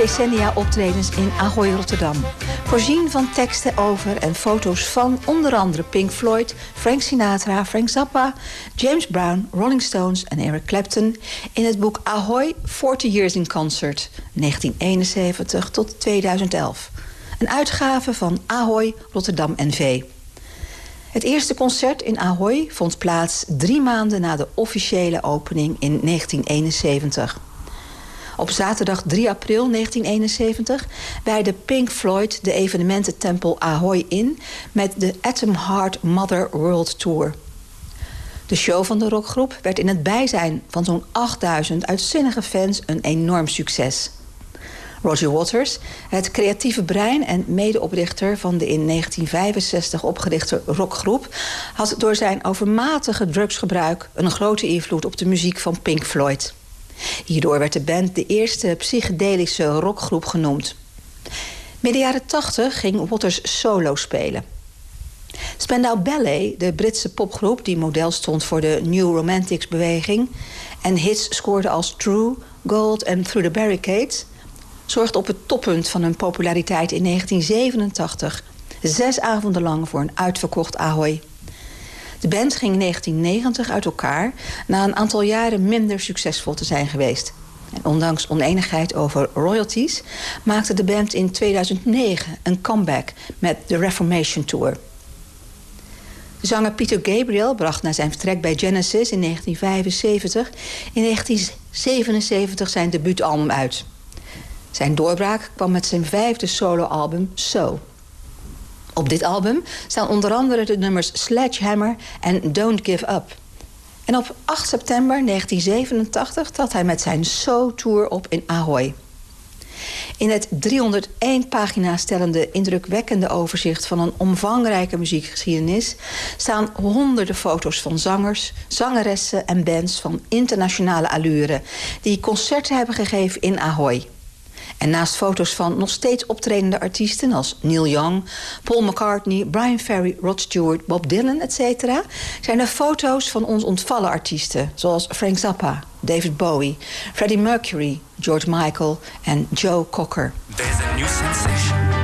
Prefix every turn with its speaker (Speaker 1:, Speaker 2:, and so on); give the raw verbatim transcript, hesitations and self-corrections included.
Speaker 1: decennia optredens in Ahoy, Rotterdam. Voorzien van teksten over en foto's van onder andere Pink Floyd, Frank Sinatra, Frank Zappa, James Brown, Rolling Stones en Eric Clapton in het boek Ahoy, forty Years in Concert, negentien eenenzeventig tot tweeduizend elf. Een uitgave van Ahoy Rotterdam N V. Het eerste concert in Ahoy vond plaats drie maanden na de officiële opening in negentien eenenzeventig. Op zaterdag drie april negentien eenenzeventig wijde Pink Floyd de evenemententempel Ahoy in met de Atom Heart Mother World Tour. De show van de rockgroep werd in het bijzijn van zo'n achtduizend uitzinnige fans een enorm succes. Roger Waters, het creatieve brein en medeoprichter van de in negentien vijfenzestig opgerichte rockgroep, had door zijn overmatige drugsgebruik een grote invloed op de muziek van Pink Floyd. Hierdoor werd de band de eerste psychedelische rockgroep genoemd. Midden jaren tachtig ging Waters solo spelen. Spandau Ballet, de Britse popgroep die model stond voor de New Romantics-beweging en hits scoorde als True, Gold en Through the Barricades, zorgde op het toppunt van hun populariteit in negentien zevenentachtig zes avonden lang voor een uitverkocht Ahoy. De band ging in negentien negentig uit elkaar na een aantal jaren minder succesvol te zijn geweest. En ondanks oneenigheid over royalties maakte de band in tweeduizend negen een comeback met de Reformation Tour. Zanger Peter Gabriel bracht na zijn vertrek bij Genesis in negentien vijfenzeventig in negentien zevenenzeventig zijn debuutalbum uit. Zijn doorbraak kwam met zijn vijfde soloalbum So. Op dit album staan onder andere de nummers Sledgehammer en Don't Give Up. En op acht september negentien zevenentachtig trad hij met zijn So-tour op in Ahoy. In het driehonderdéén pagina's stellende indrukwekkende overzicht van een omvangrijke muziekgeschiedenis staan honderden foto's van zangers, zangeressen en bands van internationale allure die concerten hebben gegeven in Ahoy. En naast foto's van nog steeds optredende artiesten als Neil Young, Paul McCartney, Brian Ferry, Rod Stewart, Bob Dylan, et cetera, zijn er foto's van ons ontvallen artiesten zoals Frank Zappa, David Bowie, Freddie Mercury, George Michael en Joe Cocker.
Speaker 2: There's a new sensation.